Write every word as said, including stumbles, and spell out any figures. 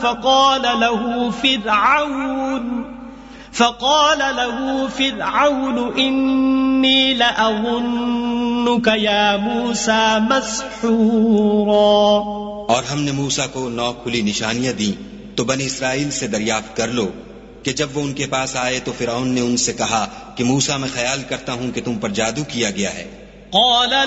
फ़क़ाल लहू फ़िरऔन फ़क़ाल लहू फ़िरऔन इन्नी लअज़ुन्नुक या मूसा मस्हूरा। और हमने मूसा को नौ खुली निशानियां दी, तो बनी इसराइल से दरियाफ्त कर लो कि जब वो उनके पास आए तो फिरौन ने उनसे कहा कि मूसा मैं ख्याल करता हूं कि तुम पर जादू किया गया है।